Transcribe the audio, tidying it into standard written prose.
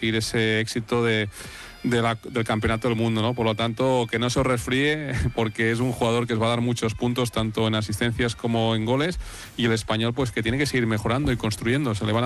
conseguir ese éxito del campeonato del mundo, ¿no? Por lo tanto, que no se os resfríe, porque es un jugador que os va a dar muchos puntos tanto en asistencias como en goles, y el español pues que tiene que seguir mejorando y construyendo. Se le van